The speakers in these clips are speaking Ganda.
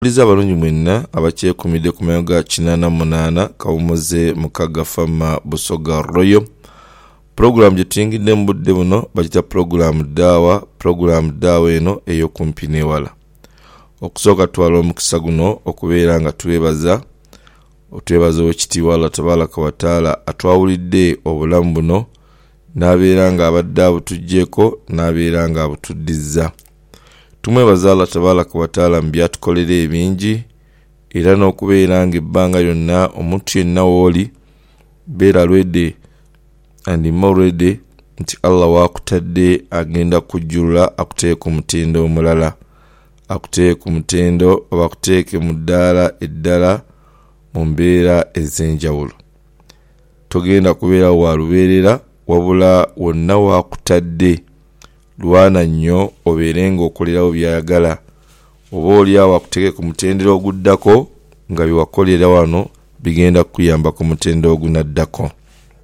Liza balungi mwenna abakyekumidde ku mayoga 88 kawumuze mukaga fama Busoga Royal. Program jetingidde mu budde buno bakita program dawa eno eyokumpi newala. Okusooka twala omukisa guno okubeera nga twebaza wekitiibwa Allah tabaraka wa taala atwawulidde obulamu buno n'abeera nga abadde abutuggyeko n'abeera nga abutuddiza. Tumwebaza Allah tabaraka wa taala mbyatukolera ebingi era n'okubeera nga ebbanga lyonna omuntu yenna w'oli beera ready and more ready nti Allah wakutadde agenda kujjula akuteeka omutindo omulala, akuteeka omutindo oba akuteeke mu ddaala eddala mu mbeera ez'enjawulo. Togenda kubeera wa lubeerera wabula wonna wakutadde lwana nnyo obeerenga okolerawo byayagala oba oliawo akuteeke ku mutendera oguddako nga byewakolera wano bigenda kuyamba ku mutendera ogunaddako.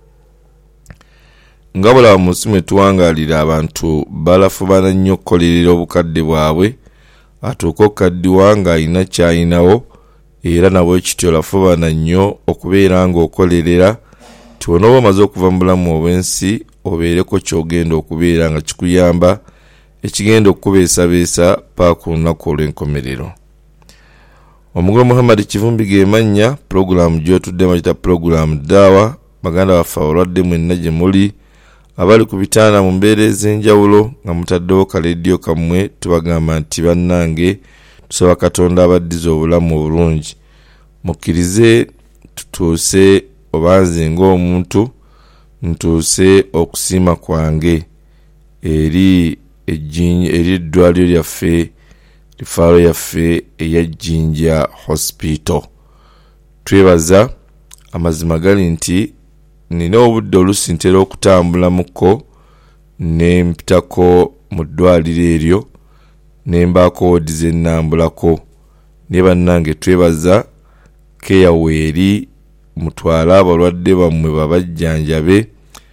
Nga bulaba mu nsi mwe tuwangaalira abantu balafubana nnyo okukolerera obukadde bwabwe atuuka okukaddiwa ng'alina kyayinawo era nabwe kityo lafubana nnyo okubeera nga okolerera tiwonooba omaze okuva mu bulamu obw'ensi obeereko kyogenda okubeera nga kikuyamba ekigenda okubeesabeesa paaka olunaku olw'enkomerero. Omugole Muhammad Kivumbi ge mannya, programu gy'otudde bakita programu daawa. Baganda baffe abalwadde mwenna gye muli abali ku bitaana mu mbeera ez'enjawulo nga mutaddewo kaleediyo kammwe tubagamba nti bannange tusaba Katonda abaddiza obulamu obulungi mukkirize tutuuse obanze ng'omuntu ntuuse okusiima kwange eri eddwaliro lyaffe lifaalo yaffe eya Jinja Hospital. Twebaza amazima gali nti nina obudde oluusi ntera okutambula muko ne mpitako mu ddwaliro eryo ne mbaako wodi ze nnambulako ne bannange twebaza keyaweeri mutwale abalwadde bammwe babajjanjabe.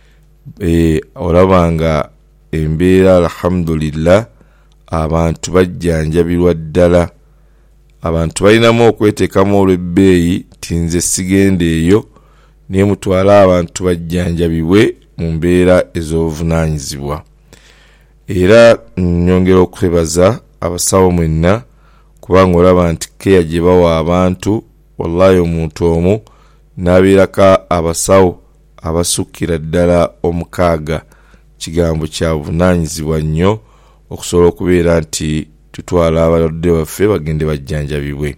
Olabanga embeera alhamdulillah abantu bajjanjabirwa ddala. Abantu balinamu okweteekamu olw'ebbeeyi tinze sigenda eyo naye mutwale abantu bajjanjabibwe mu mbeera ez'obuvunaanyizibwa. Era nyongera okwebaza abasawo mwenna kubanga olaba nti keya gye bawa abantu wallahi omuntu omu n'abeerako abasawo abasukkira ddala 6 kigambo kya buvunaanyizibwa nnyo okusobola okubeera nti tutwala abalwadde baffe bagende bajjanjabibwe.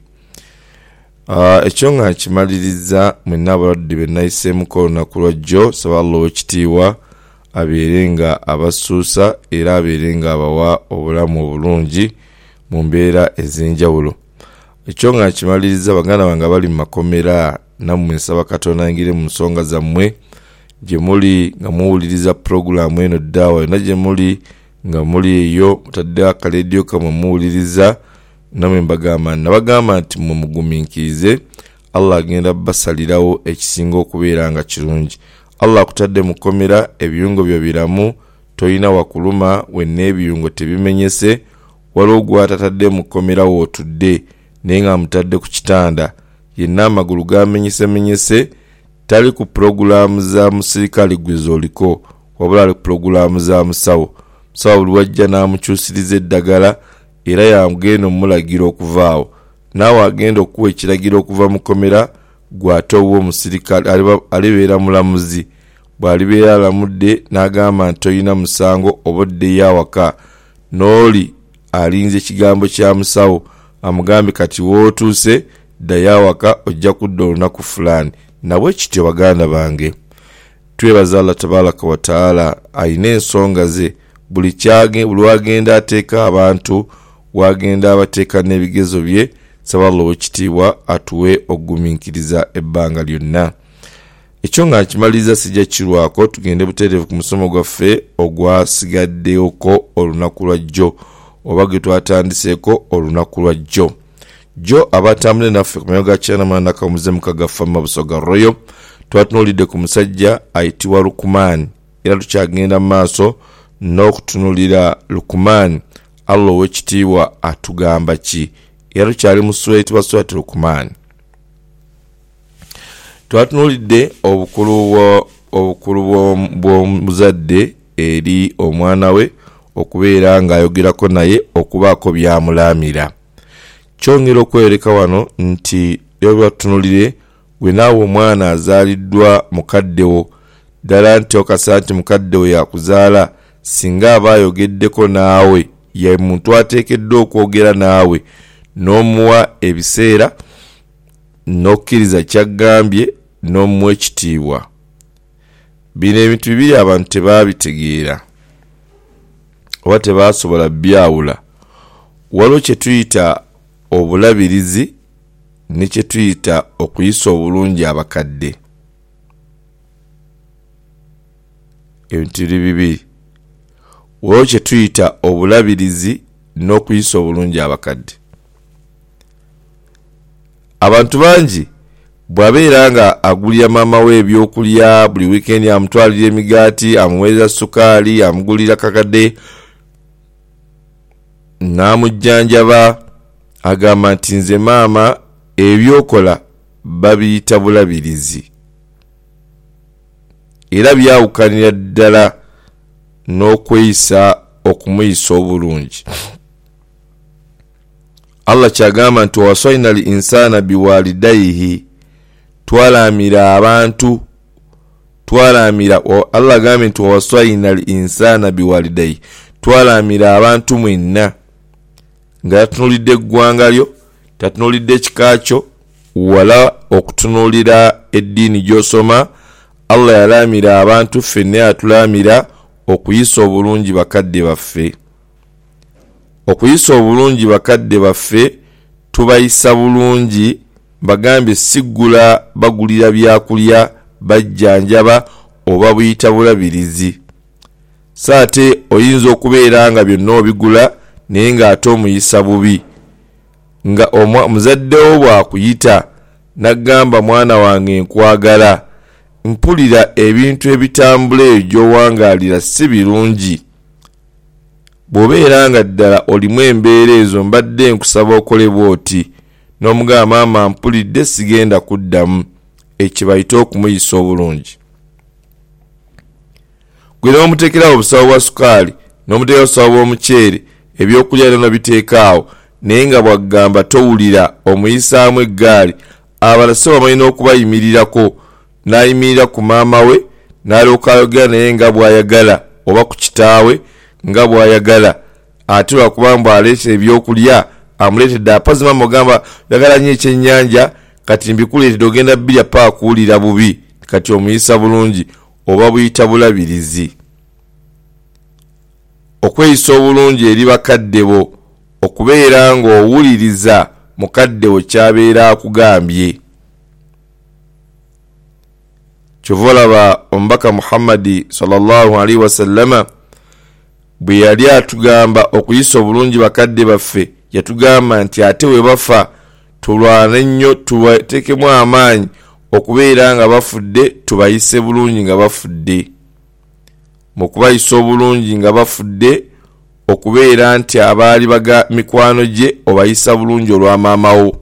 Ekyo nga nkimaliriza mwenna abalwadde be nayiseemuko olunaku lwajjo saba Allah ow'ekitiibwa abeere nga abasuusa era abeere nga abawa obulamu obulungi mu mbeera ez'enjawulo. Ekyo nga nkimaliriza baganda bange abali mu makomera nammwe nsaba Katonda ayingire mu nsonga zammwe gye muli nga muwuliriza programu eno daawa yonna gye muli nga muli eyo mutadde akaleediyo kamwe muwuliriza namwe nabagamba nti mwe mugumiikirize Allah agenda basalirawo ekisinga okubeera nga kirungi. Allah akutadde mu kkomera ebiyungo byo biramu toyina wakuluma wenna ebiyungo tebimenyese waliwo gwatatadde mu kkomera wootudde naye nga mutadde ku kitanda yenna amagulu gamenyese tali ku programu za musirikale gwezoliko wabula ali ku programu za musawo buli wajja n'amukyusiriza eddagala era yagenda omulagira okuvaawo naawe agenda okuwa ekiragiro okuva mu kkomera gw'ate owa omusirikale alibeera mulamuzi bw'alibeera alamudde n'agamba nti toyina musango oboddeyo awaka n'oli alinze ekigambo kya musawo amugambe kati wootuuse ddayo awaka ojja kudda olunaku fulani. Nabwe kityo baganda bange twebaza Allah tabaraka wa taala ayina ensonga ze buli wagenda ateeka abantu wagenda abateeka n'ebigezo bye saba Allah ow'ekitiibwa atuwe okugumiikiriza ebbanga lyonna. Ekyo nga nkimaliriza sijja kirwako tugende buteerevu ku musomo gwaffe ogwasigaddeko olunaku lwajjo oba gwe twatandiseeko olunaku lwajjo. Jo abatambule naffe ku mayoga kyanamanda kamuze mukaga fama Busoga Royal twatunuulidde ku musajja ayitibwa Lukuman era tukyagenda mu maaso n'okutunulira Lukuman Allah ow'ekitiibwa atugamba ki yarukyali mu sura etibwa Suratul Luqman. Twatunulidde obukulu bw'omuzadde eri omwana we okubeera ng'ayogerako naye okubaako byamulaamira. Kyongera okweyoleka wano nti byatunulire gwe naawe omwana azaaliddwa mukaddewo ddala nti okasa nti mukaddewo yakuzaala singa aba ayogeddeko naawe ye muntu ateekeddwa okwogera naawe n'omuwa ebiseera n'okkiriza kyagambye n'omuwa ekitiibwa. Bino ebintu bibiri abantu tebaabitegeera oba tebaasobola byawula. Waliwo kye tuyita obulabirizi ne kye tuyita okuyisa obulungi abakadde. Ebintu bibiri. Waliwo kye tuyita obulabirizi n'okuyisa obulungi abakadde. Abantu bangi bw'abeera nga agulira maama we ebyokulya buli weekend, amutwalira emigaati, amuweereza sukaali, amugulira kakadde, n'amujjanjaba, agamba nti nze maama ebyokola babiyita bulabirizi. Era byawukanira ddala n'okweyisa okumuyisa obulungi. Allah kyagamba nti wasaina al insana biwalidayhi, twalamira abantu, twalamira. Allah agambye nti wasaina al insana biwalidayhi, twalamira abantu mwenna. Nga yatunulidde eggwanga lyo, tatunulidde ekika kyo, wala okutunulira eddiini gy'osoma. Allah yalamira abantu, ffenna yatulamira okuyisa obulungi bakadde baffe. Okuyisa obulungi bakadde baffe tubayisa bulungi, bagambye siggula bagulira byakulya, bajjanjaba oba buyita bulabirizi. Saate oyinza okubeera nga byonna obigula naye ng'ate omuyisa bubi. Nga omuzaddewo bw'akuyita n'agamba mwana wange nkwagala, mpulira ebintu ebitambula ebyo gy'owangaalira si birungi. Bw'obeera nga ddala olimu embeera ezo, mbadde nkusaba okole bw'oti, n'omugamba maama mpulidde sigenda kuddamu, ekibayita okumuyisa obulungi. Gwe n'omuteekerawo obusawo bwa sukaali, n'omuteekerawo obusawo bw'omuceere, ebyokulya byonna biteekaawo, naye nga bw'agamba towulira, omuyisaamu eggaali, abalase bamanyi n'okubayimirirako, n'ayimirira ku maama we, n'alyoka ayogera naye nga bw'ayagala, oba ku kitaawe nga bw'ayagala. Ate lwakuba mbu aleeta ebyokulya, amuleetedde apazima mugamba yagala nnyo ekyennyanja, kati mbikuleetedde ogenda bbirya paka kuwulira bubi, kati omuyisa bulungi oba buyita bulabirizi. Okweyisa obulungi eri bakadde bo, okubeera ng'owuliriza mukadde wo kyabeera akugambye. Kyova olaba omubaka Muhammadi sallallahu alaihi wasallama bwe yali atugamba okuyisa obulungi bakadde baffe, yatugamba nti ate we bafa tulwane nnyo, tubateekemu amaanyi okubeera nga bafudde, tubayise bulungi nga bafudde. Mu kubayisa obulungi nga bafudde, okubeera nti abaali mikwano gye obayisa bulungi olwa maama wo,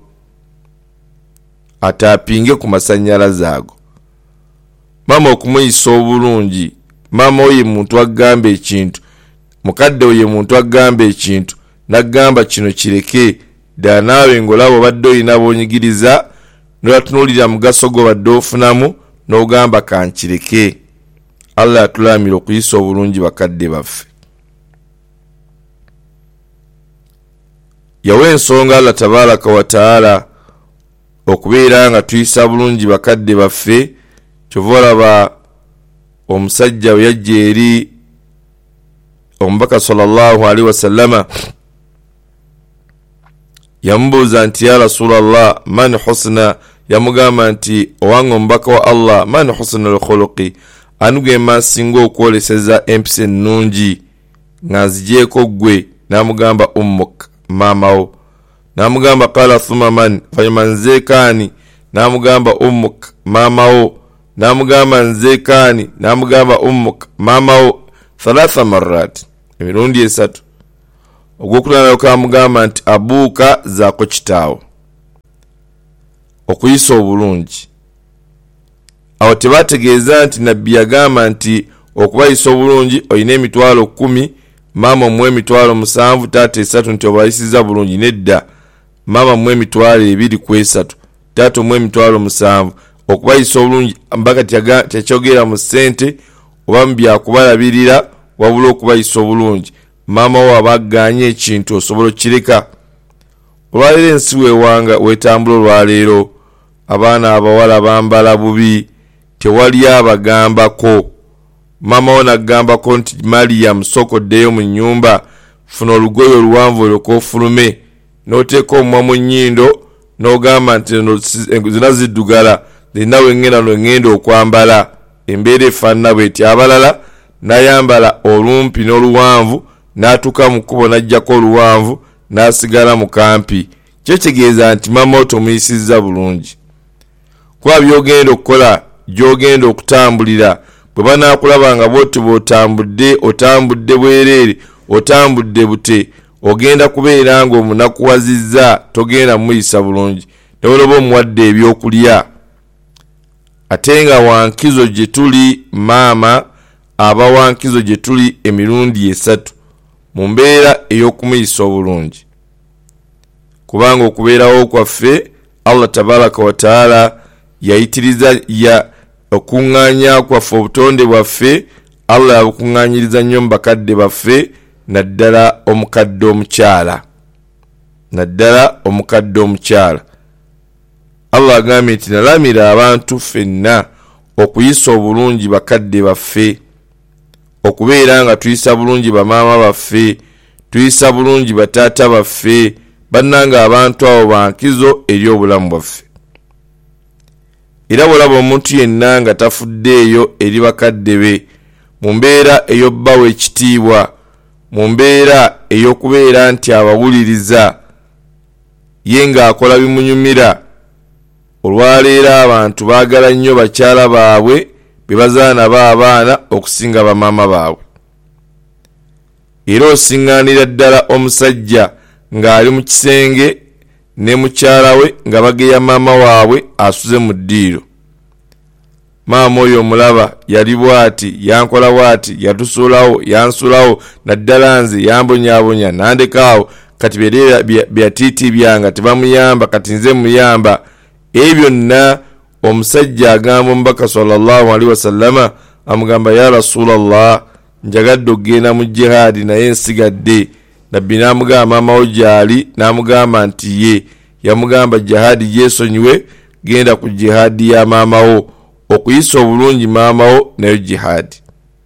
ataapinge ku masannyalaze ago. Maama okumuyisa obulungi, maama wo ye muntu agamba ekintu, mukadde wo ye muntu agamba ekintu, n'agamba kino kireke, ddala naawe ng'olaba obadde olina boonyigiriza, n'otunuulira mugaso gwo badde ofunamu, n'ogamba kankireke. Allah atulamira okuyisa obulungi bakadde baffe. Yawa ensonga Allah tabaraka wa taala okubeera nga tuyisa bulungi bakadde baffe. Kyova olaba omusajja we yajja eri omubaka sallallahu alaihi wasallama, yamubuuza nti ya Rasulallah man husna, yamugamba nti owange omubaka wa Allah, man husna al-khuluqi, anugema singa okwoleseza empisa ennungi nga nzigyeko ggwe. N'amugamba ummuk, maamawo. N'amugamba qala thumma man, fanyuma nzeekaani. N'amugamba ummuk, maamawo. N'amugamba nzeekaani. N'amugamba ummuk, maamawo. Thalatha marrat, emirundi esatu. ogwokuna kamugamba nti abuuka zaako kitaawo, okuyisa obulungi. Awo tebategeeza nti nabbi yagamba nti okubayisa obulungi olina emitwalo 10, maama muwe emitwalo 7, taata 3 nti obayisiza bulungi. Nedda, maama muwe emitwalo 2 ku 3, taata muwe emitwalo 7. Okubayisa obulungi mbaka tekyogera mu ssente oba mu byakubalabirira, wabula okubayisa obulungi. Maama wo abaganye ekintu osobola okireka. Olwaleero ensi weewanga wetambula olwaleero, abaana abawala bambala bubi, tewali abagambako. Maama wo nagambako nti Mariam sokoddeyo mu nnyumba, funa olugoye oluwanvu olwokofulume, n'oteeka omumwa mu nnyindo n'ogamba nti zina ziddugala, zina wengenda nengenda okwambala. Embeera efaanana bw'eti. Abalala nayambala olumpi n'oluwanvu, n'atuuka mu kkubo n'ajjako oluwanvu, n'asigala mu kampi. Kyo kitegeeza nti maama wo tomuyisizza bulungi. Kuba byogenda okukola, gyogenda okutambulira, bwe banaakulaba nga bw'oti bw'otambudde, otambudde bwereere, otambudde bute, ogenda kubeera ng'omunakuwazizza, togenda muyisa bulungi. Newoloba omuwadde ebyokulya. Ate nga wankizo gye tuli, maama aba wankizo gye tuli emirundi 3 mu mbeera ey'okumuyisa obulungi. Kubanga okubeerawo kwaffe Allah tabaraka wa taala yayitiriza okuŋŋaanya kwaffe, obutonde bwaffe Allah yabukuŋŋaanyiriza nnyo mu bakadde baffe, naddala omukadde omukyala. Allah agambye nti nalamira abantu ffenna okuyisa obulungi bakadde baffe, okubeera nga tuyisa bulungi bamaama baffe, tuyisa bulungi bataata baffe, bannanga abantu abo bankizo eri obulamu bwaffe. Era bw'olaba omuntu yenna nga tafuddeeyo eri bakadde be, mu mbeera ey'obbawo ekitiibwa, mu mbeera ey'okubeera nti abawuliriza, ye ng'akola bimunyumira, olwaleero abantu baagala nnyo bakyala baabwe be bazaana b'abaana okusinga bamaama baabwe. Era osiŋŋaanira ddala omusajja ng'ali mu kisenge ne mukyala we nga bageya maama waabwe asuze mu ddiiro. Maama oyo omulaba yali bw'ati, yankola bw'ati, yatusuulawo, yansulawo, naddala nze yambonyaabonya, nandekaawo, kati byatiiti byanga tebamuyamba, kati nze muyamba. Ebyo byonna omusajja agamba omubaka sallallahu alaihi wasallama, amugamba ya Rasulallah, njagadde okgenda mu jihaadi naye nsigadde. Nabbi n'amugamba maama wo gy'ali, n'amugamba nti ye. Yamugamba jihaadi gyesonyiwe, genda ku jihaadi ya maama wo, okuyisa obulungi maama wo nayo jihaadi.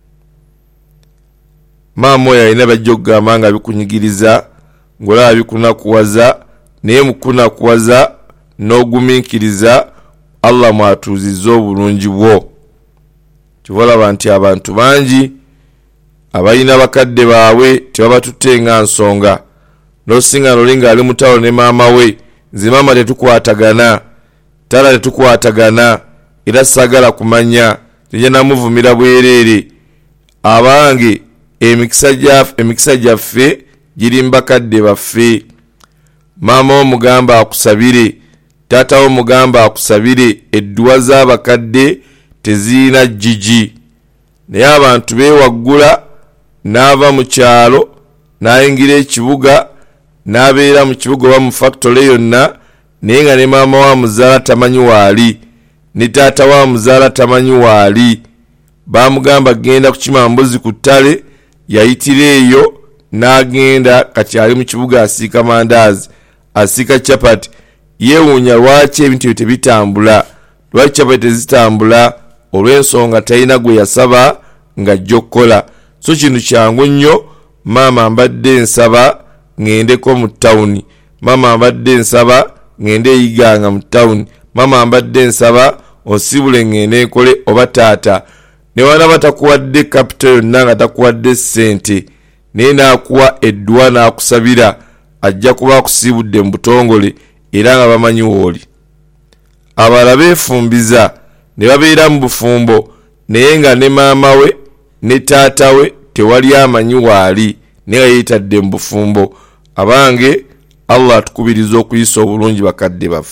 Maama oyo alina bajja okugamba nga bikunyigiriza, ng'olaba bikunakuwaza, naye mu kunakuwaza n'ogumiikiriza Allah mwatuuzizza obulungi bwo. Kivalaba nti abantu bangi abalina bakadde baabwe tebabatutte nga nsonga. N'osinga n'olinga ali mutawo ne maama we, nze maama tetukwatagana, tala tetukwatagana, era sagala kumanya, tejja namuvumira bwereere. Abange emikisa gyaffe giri mu bakadde baffe. Maama wo mugamba akusabire, taata wo mugamba akusabire, edduwa z'abakadde teziina jjiji. Naye abantu beewaggula, n'ava mu kyalo n'ayingira ekibuga, n'abeera mu kibuga oba mu factory yonna, naye nga ne maama wa muzaala tamanyi waali, ne taata wa muzaala tamanyi waali. Baamugamba genda kukima mbuzi ku ttale, yayitira eyo n'agenda, kati ali mu kibuga asiika mandaazi, asiika chapati. Yeewuunya lwaki ebintu ebyo tebitambula, lwaki chapati tezitambula, olw'ensonga talina gwe yasaba nga ajja okukola. So kintu kyangu nnyo, maama mbadde nsaba ngendeko mu ttawuni, maama mbadde nsaba ngende eyiganga mu ttawuni, maama mbadde nsaba osibule ngende nkole, oba taata. Ne wanaba takuwadde capital yonna nga takuwadde ssente, naye n'akuwa edduwa n'akusabira, ajja kuba akusibudde mu butongole era nga bamanyi wooli. Abalala beefumbiza ne babeera mu bufumbo, naye nga ne maama we ne taata we tewali amanyi waali, naye yayitadde mu bufumbo. Abange Allah atukubiriza okuyisa obulungi bakadde baffe.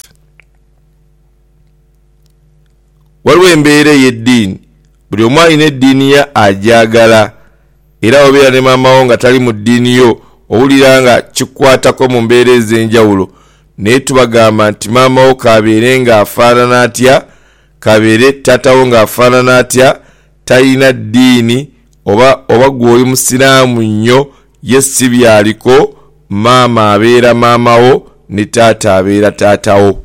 Waliwo embeera ey'eddiini, buli omu alina eddiini ya ajagala, era obeera ne maamawo nga tali mu ddiini yo owulira nga kikwatako mu mbeera ez'enjawulo, naye tubagamba nti maamawo kabeere ng'afaanana atya, kabeere taatawo ng'afaanana atya, talina ddiini oba gw'oli musiraamu nnyo, ye si byaliko, maama abeera maamawo ne taata abeera taatawo.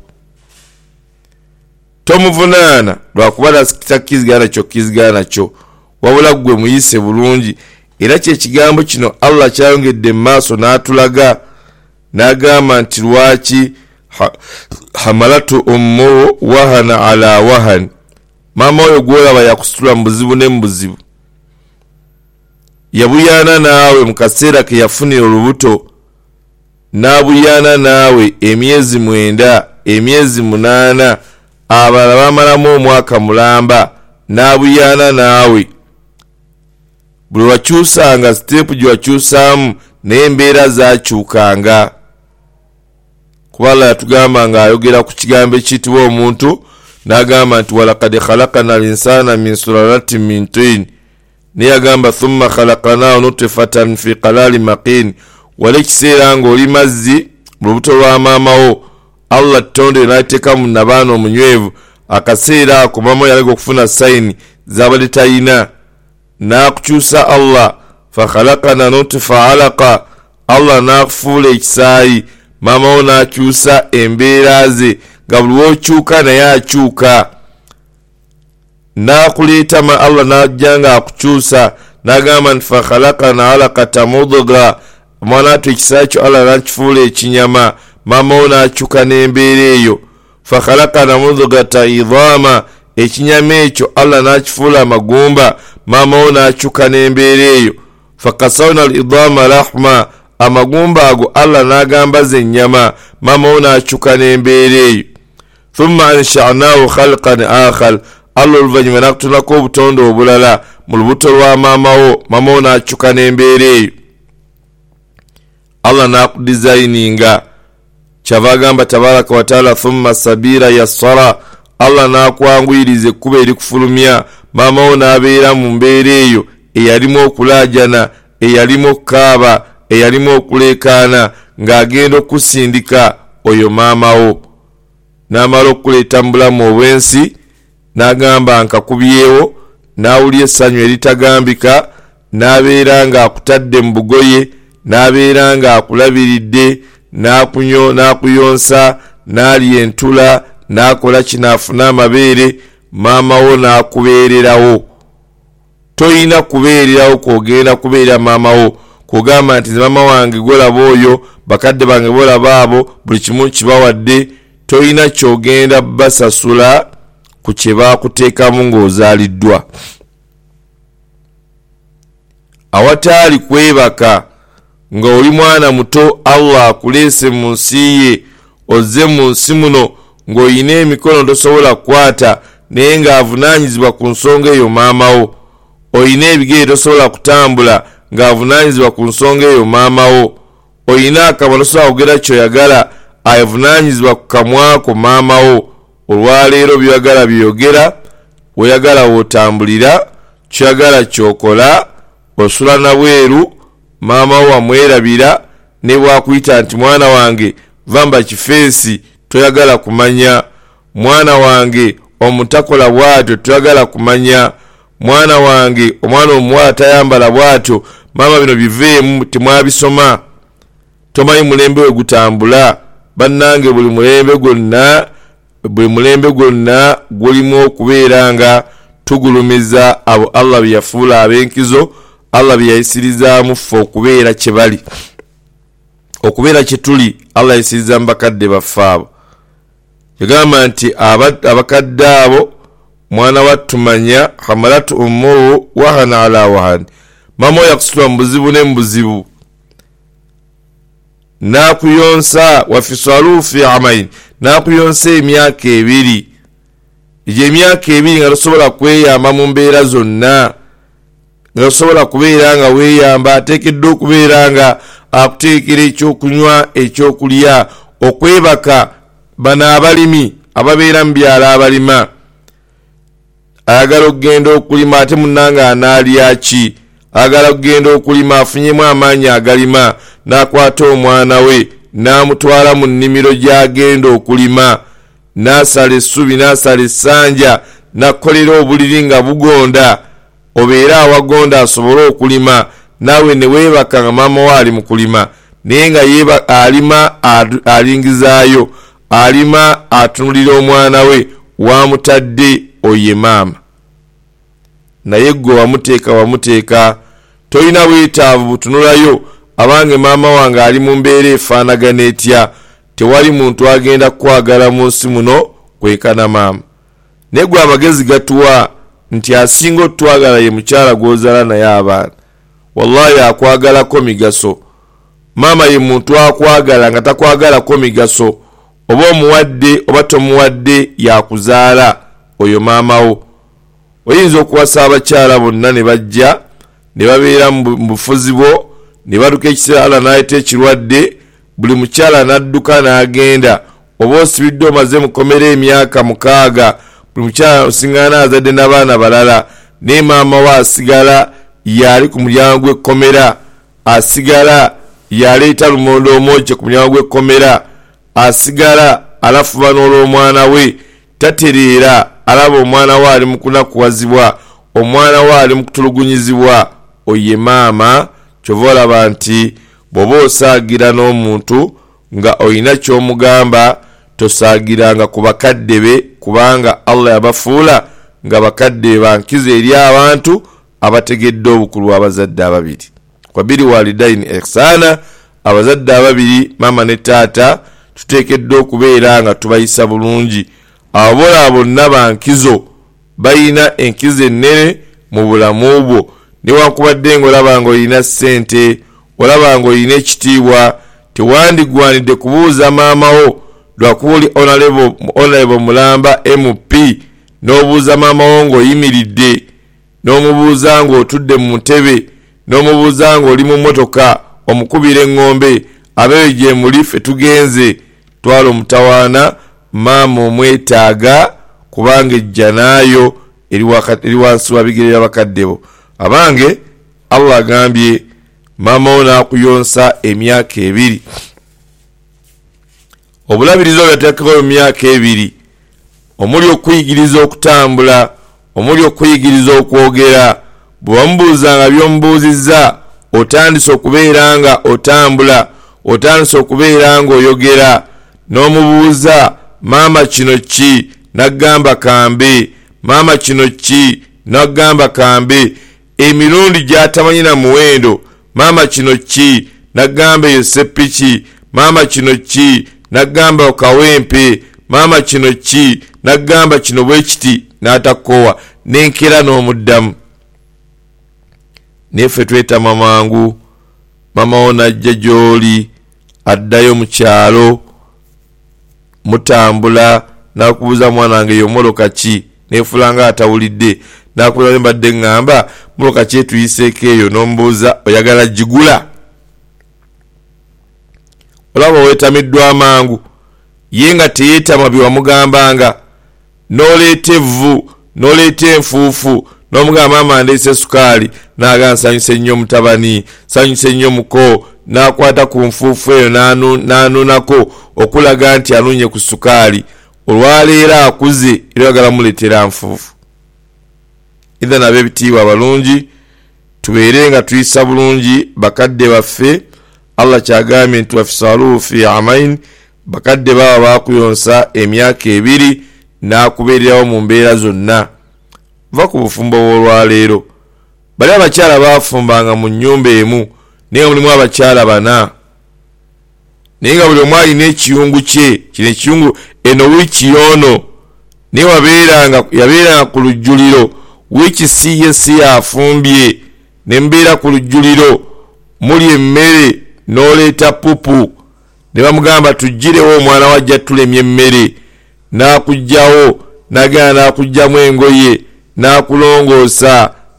Tomuvunaana lwakuba takkizigana nakyo, wabula gwe muyise bulungi. Era kyekigambo kino Allah kyayongedde mu maaso n'atulaga n'agamba nti lwaki hamalatu ummuhu wahana ala wahan, maama oyo gwolaba yakusitula mu buzibu ne mu buzibu, yabuyaana naawe mu kaseera ke yafunira olubuto, n'abuyaana naawe emyezi 9, emyezi 8, abalala bamalamu omwaka mulamba, n'abuyaana naawe. Buli wakyusanga siteepu gye wakyusaamu naye embeera zaakyukanga. Kuba Allah yatugamba ng'ayogera ku kigambo ekiyitibwa omuntu, n'agamba nti walaqad khalaqana al-insana min sulalatin min tin, naye yagamba thumma khalaqnahu nutfatan fi qalalin makin. Wali ekiseera ng'oli mazzi mu lubuto lwa maamawo, Allah tonde n'ateeka mu nabaana omunywevu. Akaseera ako maama yalega okufuna sayini z'abadde talina, n'akukyusa Allah fa khalaqana nutfa alaqa, Allah n'akufuula ekisaayi, maamawo n'akyusa embeera ze nga buli w'okyuka naye akyuka. N'akuleeta Allah n'ajja ng'akukyusa n'agamba nti fa khalaqana alaqata mudgha, omwana atu ekisaayi kyo Allah n'akifuula ekinyama, maamawo n'akyuka n'embeera eyo. Fa khalaqana mudghata idhaama, ekinyama ekyo Allah n'akifuula amagumba, maamawo n'akyuka n'embeera eyo. Fa kasawna al-idhaama lahma, amagumba ago Allah n'agamba ze ennyama, maamawo n'akyuka n'embeera eyo. Thumma ansha'nahu khalqan akhar, Allah oluvannyuma n'akutonako obutonde obulala mu lubuto lwa maamawo, maamawo n'akyuka n'embeera eyo. Allah n'akudizayininga, kyava agamba tabaraka wa taala thumma sabira yassara, Allah n'akwanguyiriza ekkuba erikufulumya, maamawo n'abeera mu mbeera eyo eyalimu okulaajana, eyalimu okukaaba, eyalimu okuleekaana, ng'agenda okusindika oyo maamawo. N'amala okuleeta mu bulamu obw'ensi, n'agamba nkakubyewo, n'awulya essanyu eritagambika, n'abeera ng'akutadde mu bugoye, n'abeera ng'akulabiridde, n'akuyonsa, n'alya entula, n'akola kinaafuna amabeere, maamawo n'akubeererawo. Toyina kubeererawo kwogenda kubeera maamawo, kugamba nti maama wange golaba oyo, bakadde bange bolaba abo, buli kimu kibawadde. Toyina kyogenda basasula ku kye baakuteekamu ng'ozaaliddwa. Awataali kwebaka ng'oli mwana muto, Allah akuleese mu nsi ye, ozze mu nsi muno ng'olina emikono tosobola kukwata, naye ng'avunaanyizibwa ku nsonga eyo maamawo. Olina ebigere tosobola kutambula, ng'avunaanyizibwa ku nsonga eyo maamawo. Olina akamwa tosobola kugera ky'oyagala, avunaanyizibwa ku kamwako maamawo. Olwaleero by'oyagala byogera, weeyagala wootambulira, ky'oyagala ky'okola, osula na bweru, maamawo wamwerabira, ne bwakuyita nti mwana wange vamba kifeesi, toyagala kumanya. Mwana wange omutakola bwatyo, toyagala kumanya. Mwana wange omwana omuwala tayambala bwatyo, maama bino biveemu, temwabisoma. Tomanyi mulembe we gutambula. Bannange buli mulembe gwonna gulimu okubeera nga tugulumiza abo Allah bye yafuula ab'enkizo, Allah bye yayisirizaamu ffe okubeera kye bali, okubeera kye tuli. Allah yayisiriza mu bakadde baffe abo. Yagamba nti abakadde abo mwana wattumanya hamalatu ummuhu wahana ala wahan, maama yakusitula mu buzibu ne mu buzibu, n'akuyonsa wafisalu fi amain, n'akuyonsa emyaka 2. Egyo emyaka 2 nga tosobola kweyamba mu mbeera zonna. ngasobola kubeera nga weeyamba, ateekeddwa okubeera nga akuteekera ekyokunywa ekyokulya, okwebaka. Bano abalimi ababeera mu byalo abalima, ayagala okugenda okulima ate munnanga anaalya ki? Ayagala okugenda okulima afunyemu amaanyi agalima, n'akwata omwana we n'amutwala mu nnimiro gy'agenda okulima, n'asala essubi n'asala essanja, n'akkolera obuliri nga bugonda, obeera awagonda asobole okulima, naawe ne weebaka nga maama we ali mu kulima, naye nga alima alingizaayo, alima atunulira omwana we wamutadde oye maama. Naye gwe wamuteeka tolina bwetaavu butunulayo abange maama wange ali mu mbeera efaanagana etya. Tewali muntu agenda kwagala mu nsi muno kwekana maama. Naye gwe amagezi gatuwa nti asinga otwagala ye mukyala gw'ozaala naye abaana. Wallahi akwagalako migaso. Maama ye muntu akwagala nga takwagalako migaso. Oba omuwadde oba tomuwadde yakuzaala oyo maama wo. Oyinza okuwasa abakyala bonna ne bajja ne babeera mu bufuzi bwo, ne baduka ekiseera n'ayita ekirwadde, buli mukyala n'adduka n'agenda. Oba osibidde omaze mukomera emyaka 6, buli mukyala osingana azadde n'abaana balala, naye maama we asigala yali ku mulyango gw'ekkomera, asigala yaleeta lumondo omwoki ku mulyango gw'ekkomera, asigala alafuba n'olw'omwana we, tatereera alaba omwana we ali mu kunakuwazibwa, omwana we ali mu kutulugunyizibwa. Oye maama, kyova olaba nti bw'oba osaagira n'omuntu nga olina ky'omugamba, tosaagiranga ku bakadde be, kubanga Allah yabafuula nga bakadde bankiza eri abantu abategedde obukulu abazadde ababiri. Wabiri walidaini ihsana, abazadde ababiri maama ne taata tuteekeddwa okubeera nga tubayisa bulungi. Abola bonna bankizo bayina enkizo ennene mu bulamu bwo. Newankubadde ng'olaba ng'olina ssente, olaba ng'olina ekitiibwa, tewandigwanidde kubuuza maama wo lwakuba oli honorable Mulamba MP, n'obuuza maama wo ng'oyimiridde, n'omubuuza ng'otudde mu ntebe, n'omubuuza ng'oli mu mmotoka omukubira eŋŋombe, abeeyo gye muli ffe tugenze. Twala omutawaana, maama omwetaaga kubanga ejja naayo eri wansi wa bigere by'abakadde bo. Abange Allah agambye maama wo n'akuyonsa emyaka 2. Obulabirizo byateekako emyaka 2, omuli okuyigiriza okutambula, omuli okuyigiriza okwogera. Bwe wamubuuzanga by'omubuuzizza, otandise okubeera nga otambula, otandise okubeera nga oyogera. N'omubuuza maama kino ki, n'agamba kambe, maama kino ki, n'agamba kambe. Emirundi gy'atamanyi na muwendo, maama kino ki, n'agamba eyo seppiki, maama kino ki, n'agamba okawempe, maama kino ki, n'agamba kino bwe kiti, n'atakoowa, n'enkera n'omuddamu. Neffe twetama mangu, maama wo n'ajja gy'oli, addayo mu kyalo, mutambula, n'akubuuza mwana wange yo moloka ki, neefulanga atawulidde, n'akubuuza mbadde ngamba moloka ki etuyiseeko eyo, n'omubuuza oyagala gigula. Olaba weetamiddwa amangu, ye nga teyeetama bye wamugambanga, n'oleeta evvu, n'oleeta enfuufu, n'omugamba maama ndeese sukaali, n'agamba nsanyuse nnyo mutabani, nsanyuse nnyo muko, n'akwata ku nfuufu eyo n'anuunako okulaga nti anuunye ku sukaali. Olwaleero akuze era oyagala muleetera nfuufu. Idha nabe ebitiibwa abalungi, tubeere nga tuyisa bulungi bakadde baffe. Allah kyagambye nti wafisaluhu fi amain, bakadde baba bakuyonsa emyaka 2 n'akubeererawo mu mbeera zonna. Va ku bufumbo bw'olwaleero. Bali abakyala bafumbanga mu nnyumba emu, naye mulimu abakyala 4, naye nga buli omu alina ekiyungu kye. Kino ekiyungu eno wiiki yoono naye yabeeranga ku lujjuliro, wiiki si afumbye, ne mbeera ku lujjuliro muli emmere, n'oleeta pupu, ne bamugamba tujjirewo omwana wajja tulemye emmere, n'akugjawo, n'agenda n'akugjamu engoye, n'akulongoosa,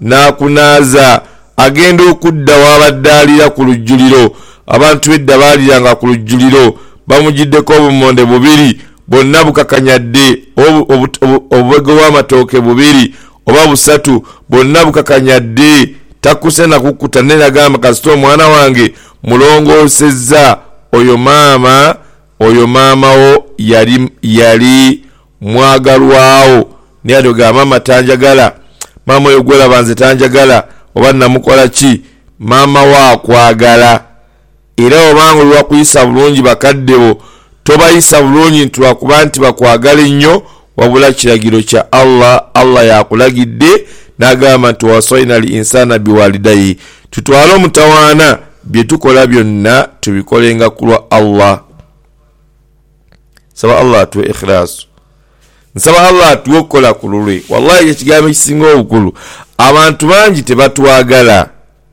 n'akunaaza agenda okudda w'abaddaalira ku lujjuliro. Abantu bedda baaliranga ku lujjuliro bamugiddeko obumonde bubiri bonna bukakanyadde, obubego bw'amatooke bubiri oba busatu bonna bukakanyadde, takuse nakukkuta. Ne nagamba kasita omwana wange mulongoosezza, oyo maama wo yali mwagalwawo. Naye adoga maama tanjagala, maama oyo gwolaba nze tanjagala, oba namukola ki? Maama wo akwagala. Era obanga oli wakuyisa bulungi bakadde bo, tobayisa bulungi lwakuba nti bakwagala ennyo, wabula kiragiro kya Allah yakulagidde n'agamba nti wasaina al insana biwalidayi, tutwale omutawaana bye tukola byonna tubikolenga kulwa Allah. Nsaba Allah atuwe ikhlasu, nsaba Allah atuwe okukola ku lulwe. Wallahi ekigambo ekisinga obukulu, abantu bangi tebatwagala,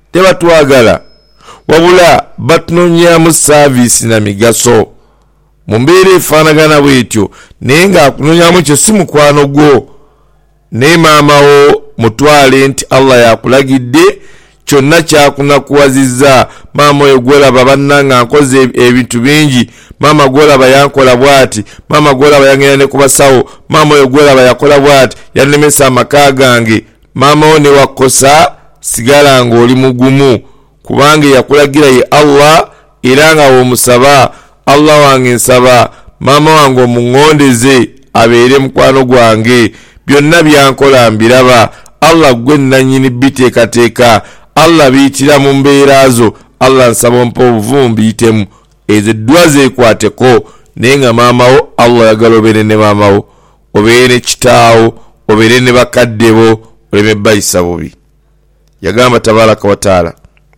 wabula batunonyamu saavisi na migaso mu mbeera efaanagana bwetyo, naye ng'akunonyamu ekyo si mukwano gwo. Naye maama wo mutwale nti Allah yakulagidde, kyonna kyakunakuwazizza. Maama oyo gwolaba bannanga nkoze ebintu bingi, maama gwolaba yankola bwati, maama gwolaba yagenda ne ku basawo, maama oyo gwolaba yakola bwati, yanemesa amaka gange. Maama wo ne wakosa, sigala ng'oli mugumu, kubanga yakulagira ye Allah, era nga womusaba. Allah wange nsaba maama wange omuŋŋondeze abeere mukwano gwange, byonna byankola mbiraba. Allah gwe nannyini biteekateeka, Allah biyitira mu mbeera zo. Allah nsaba ompa obuvumu biyitemu, ezo eddwa zeekwateko. Naye nga maama wo Allah yagala obeere ne maama wo, obeere ne kitaawo, obeere ne bakadde bo, oleme bayisa bubi. Yagamba tabaraka wa taala,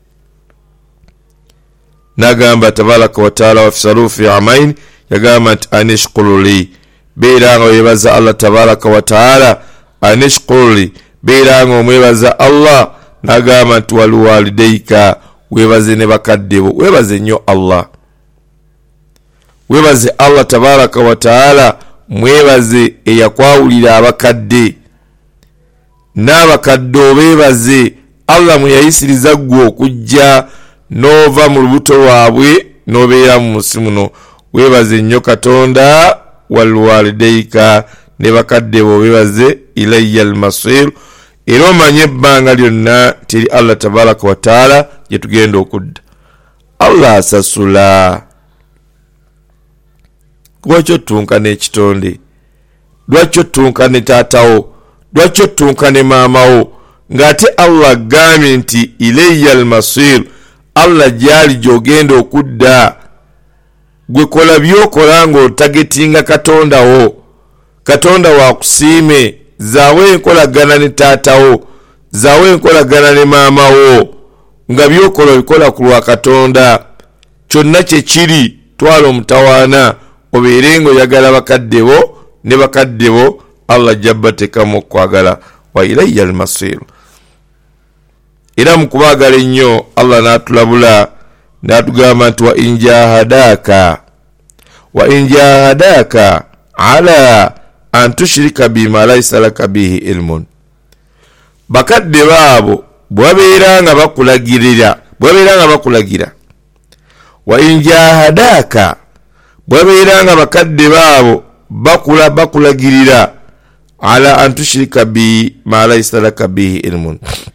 nagamba tabaraka wa taala wafisalu fi amain, yagamba nti anishkuruli, beeranga webaza Allah tabaraka wa taala, anishkuruli, beeranga omwebaza Allah. Nagamba nti waluwalidaika, webaze ne bakadde bo, webaze nnyo Allah, webaze Allah tabaraka wa taala, mwebaze eyakwawulira abakadde n'abakadde obeebaze. Allah mwe yayisiriza ggwe okujja n'ova mu lubuto lwabwe n'obeera mu nsi muno, webaze nnyo Katonda. Waluwalidaika, ne bakadde bo webaze. Ilayya al-masir, era omanye ebbanga lyonna teri Allah tabaraka wa taala gye tugenda okudda. Allah asasula. Lwaki otunkana ekitonde? Lwaki otunkana taatawo? Lwaki otunkana maamawo? Ng'ate Allah agambye nti ilayya al-masir, Allah gyali gy'ogenda okudda. Gwe kola byokola ng'otagetinga Katonda wo. Katonda waakusiime, zaawe enkolagana ne taatawo, zaawe enkolagana ne maama wo, nga byokola bikola ku lwa Katonda. Kyonna kye kiri, twala omutawaana, obeere ng'oyagala bakadde bo, ne bakadde bo Allah jabbatekamu okwagala. Wa ilayya al-masir. Era mu kubaagala ennyo Allah n'atulabula n'atugamba nti wa in jahadaka ala an tushrika bima laysa laka bihi ilmun. Bakadde baabo bwabeeranga bakulagira, wa in jahadaka, bwabeeranga bakadde baabo bakulagirira, ala an tushrika bima laysa laka bihi ilmun.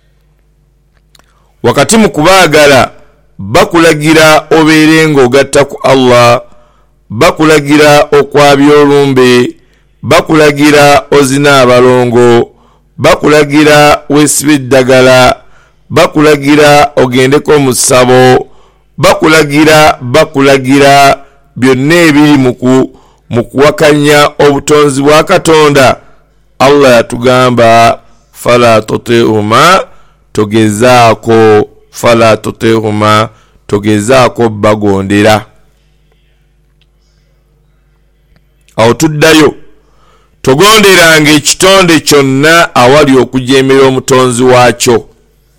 Wakati mu kubaagala bakulagira obeere ng'ogatta ku Allah, bakulagira okwabya olumbe, bakulagira ozina abalongo, bakulagira weesibe eddagala, bakulagira ogendeko mu ssabo, bakulagira byonna ebiri mu kuwakanya obutonzi bwa Katonda. Allah yatugamba fala tuti'huma, togezaako bagondera. Awo tuddayo, togonderanga ekitonde kyonna awali okujeemera omutonzi waakyo.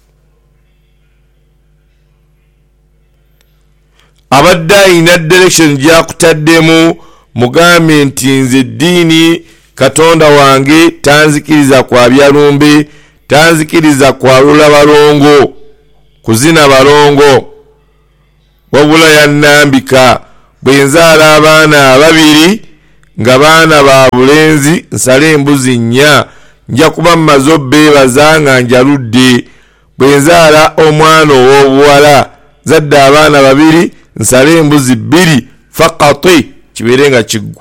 Abadde ayina direction gyakutaddemu, mugambe nti nze eddiini Katonda wange tanzikiriza kwabya lumbe, tanzikiriza kwalula balongo kuzina balongo wabula yannambika bwe nzaala abaana ababiri nga baana ba bulenzi nsale embuzi 4 nja kuba mmaze obbeebaza nga njaludde bwe nzaala omwana ow'obuwala zadde abaana babiri nsale embuzi 2 faqati kibeere nga kiggwa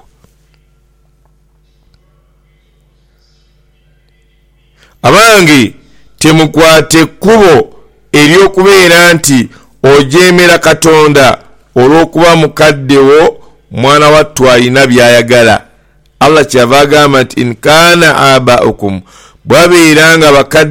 abange temukwate ekkubo ery'okubeera nti ojeemera Katonda olw'okuba mukaddewo mwana wattu alina byayagala. Allah kyava agamba nti in kaana abaukum bwabeeranga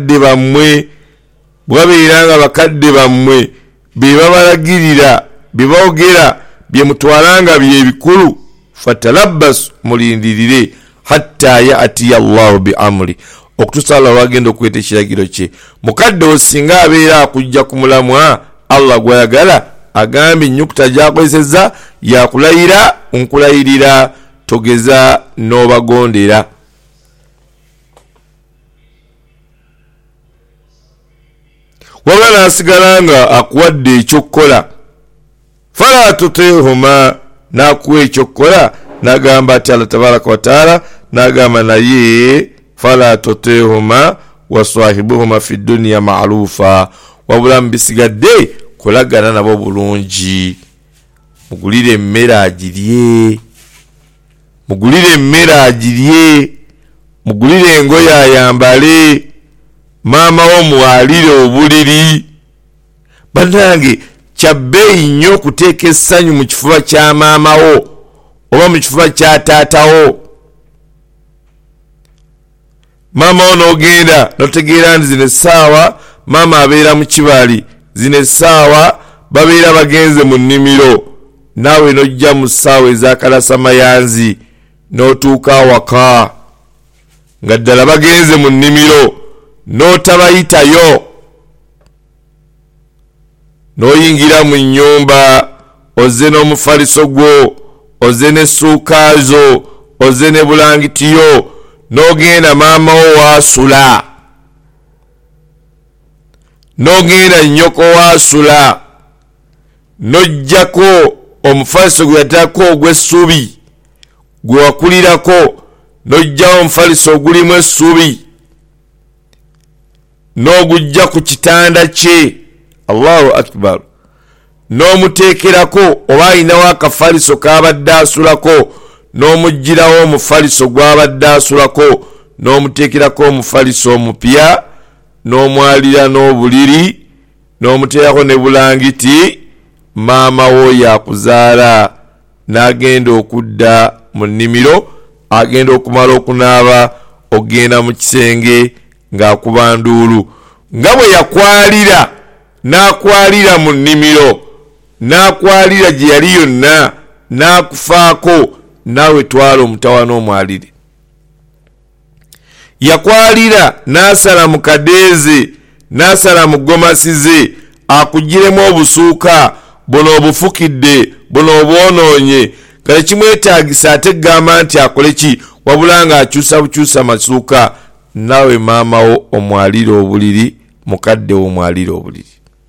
bakadde bammwe be babalagirira bye boogera bye mutwalanga bye bikulu fatalabbas mulindirire hatta ya'tiya Allahu bi amri okutusala wagenda okweta ekiragiro kye. Mukadde osinga abeera akujja ku mulamwa Allah gwayagala agambye ennyukuta gyakozesezza yakulayira nkulayirira togeza n'obagondera. Wabula n'asigala nga akuwadde ekyokukola fala tutihuma n'akuwa ekyokukola n'agamba ati Allah tabaraka wa taala n'agamba naye fala tutihuma waswahibuhuma fi dunya ma'rufa wabula mbisigadde kolagana nabo bulungi mugulire emmere agirye mugulire engoye ayambale maama wo mwalire obuliri. Bannange kyabbeeyi nnyo okuteeka essanyu mu kifuba kya maama wo oba mu kifuba kya taata wo. Maama wo n'ogenda n'otegeera nti zino essaawa maama abeera mu kibali, zino essaawa babeera bagenze mu nnimiro, naawe n'ojja mu ssaawa ez'akalasamayanzi n'otuuka awaka nga ddala bagenze mu nnimiro n'otabayitayo n'oyingira mu nnyumba ozze n'omufaliso gwo ozze n'essuuka zo ozze ne bulangitiyo n'ogenda maama wo waasula n'ogenda nnyoko waasula n'ojjako omufaliso gwe yatako ogw'essubi gwe wakulirako n'ojjawo omufaliso ogulimu essubi n'ogujja ku kitanda kye Allahu akbar n'omuteekerako oba ayinawo akafaliso k'abadde asulako n'omugirawo omufaliso gw'abadde asulako n'omuteekerako omufaliso omupya n'omwalira n'obuliri n'omuteerako ne bulangiti maama wo yakuzaala n'agenda okudda mu nnimiro agenda okumala okunaaba ogenda mu kisenge ng'akuba nduulu nga bwe yakwalira n'akwalira mu nnimiro n'akwalira gye yali yonna n'akufaako naawe twala omutawa n'omwalire. Yakwalira n'asala mu kadeeze n'asala mu gomasize akugiremu obusuuka buno obufukidde buno obwonoonye kale kimwetaagisa ate gamba nti akole ki wabula nga akyusa bukyusa masuuka naawe maama wo omwalire obuliri mukadde wo omwalire obuliri.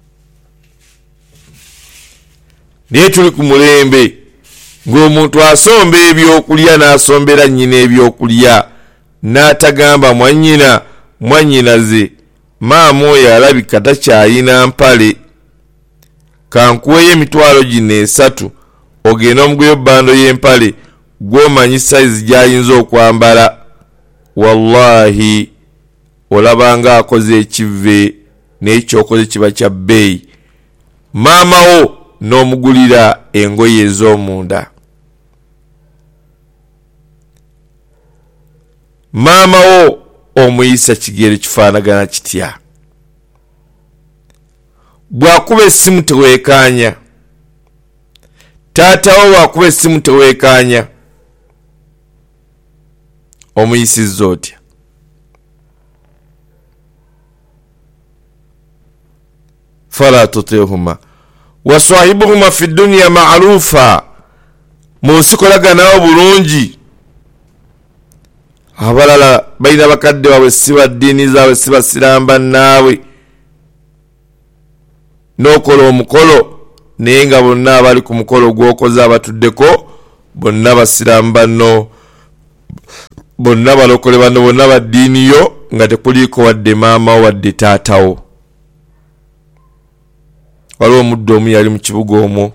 Naye tuli ku mulembe ng'omuntu asomba ebyokulya n'asombera nnyina ebyokulya n'atagamba mwannyinaze maama oyo alabika takyayina mpale kankuweyo emitwalo gino 3 ogenda omuguyo bbando y'empale gw'omanyi sayizi gy'ayinza okwambala. Wallahi olabanga akoze ekivve n'ekyokoze kiba kya bbeeyi. Maama wo n'omugulira engoye ez'omunda. Maama wo omuyisa kigere kifaanagana kitya. Bw'akuba essimu teweekaanya. Taata wo bw'akuba essimu teweekaanya. Omuyisizza otya? Fala tutihuma waswahibuhuma fi dunya ma'rufa mu nsi kolaganawo bulungi. Abalala balina bakadde baabwe si ba ddiini zaabwe si basiraamu bannaabwe n'okola omukolo naye nga bonna abali ku mukolo gw'okoze abatuddeko bonna basiraamu banno bonna balokole banno bonna ba ddiini yo nga tekuliiko wadde maamawo wadde taatawo. Waliwo omuddu omu yali mu kibuga omwo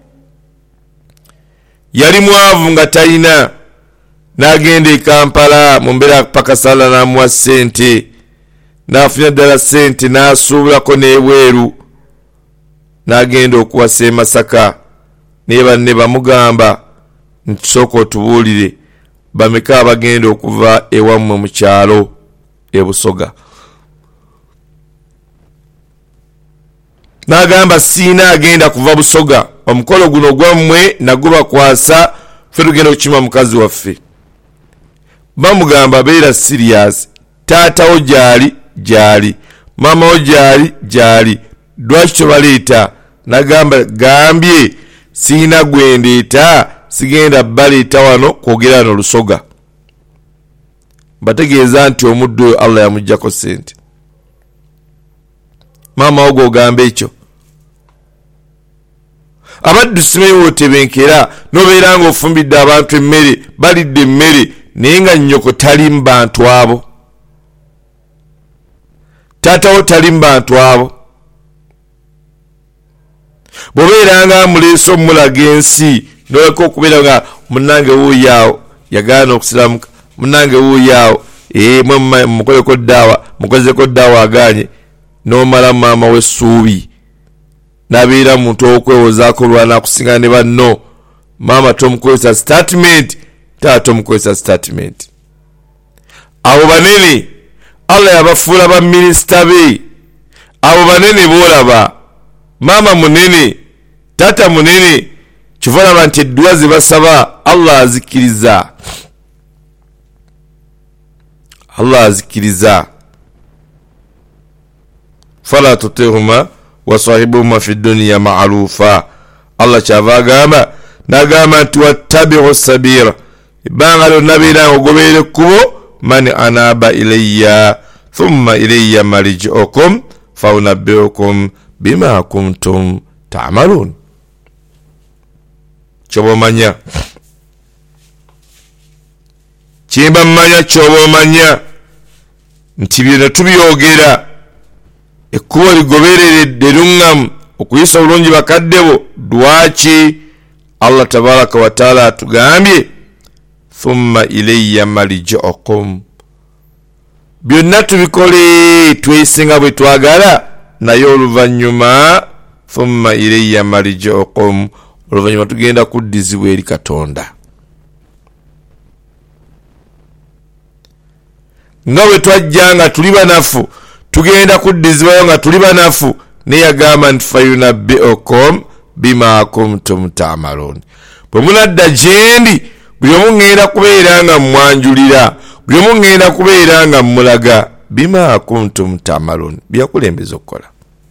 yali mwavu nga talina n'agenda e Kampala mu mbeera pakasala n'amuwa ssente n'afuna ddala ssente n'asuubulako n'ebweru n'agenda okuwasa e Masaka naye banne bamugamba nti sooka otubuulire bameka abagenda okuva ewammwe mu kyalo e Busoga. N'agamba siina agenda kuva Busoga, omukolo guno gwammwe nagwo bakwasa ffe tugenda okukima mukazi waffe. Bamugamba beera serious, taatawo gyali maamawo gyali lwaki tobaleeta? N'agamba gambye siina gwendeeta, sigenda baleeta wano kwogera wano Lusoga. Bategeeza nti omuddu oyo Allah yamuggyako ssente. Maama ogwo ogamba ekyo abaddu simeyo otebenkera nobeera nga ofumbidde abantu emmere balidde emmere naye nga nnyoko tali mu bantu abo, taatawo tali mu bantu abo. Bw'obeera nga amuleese omulaga ensi noleka okubeera nga munnange wuuyaawo yagaana okusiramuka, munnange wuuyaawo mukoleko ddaawa mukozeko ddaawa aganye n'omala maama w'essuubi n'abeera muntu okwewozaako lwana akusinga ne banno. Maama tomukozesa statement, taata tomukozesa statement. Abo banene Allah yabafuula ba minisita be, abo banene boolaba. Maama munene, taata munene, kiva laba nti edduwa ze basaba Allah azikiriza. Allah azikiriza. Fala tutihuma wasahibuhuma fi dunya ma'rufa. Allah kyava agamba n'agamba nti wattabi'u sabira, ebbanga lyonna beera ogoberera ekkubo, man anaba ilayya thumma ilayya marji'ukum fa unabbi'ukum bima kuntum ta'malun. Kyobomanya kimba mmanya kyobomanya nti byonna tubyogera ekkubo ligobereredde luŋŋamu okuyisa obulungi bakaddebo. Lwaki Allah tabaraka wa taala atugambye thumma ilayya marji'ukum, byonna tubikole tweyisenga bwe twagala naye oluvannyuma thumma ilayya marji'ukum, oluvannyuma tugenda kuddizibwa eri Katonda. Nga bwe twajja nga tuli banafu tugenda kuddizibwayo nga tuli banafu, naye yagamba nti fayunabbi'ukum bima kuntum ta'malun. Bwe munadda gyendi buli omu ŋŋenda kubeera nga mmwanjulira, buli omu ŋŋenda kubeera nga mmulaga bima kuntum ta'malun, byakulembeza okukola.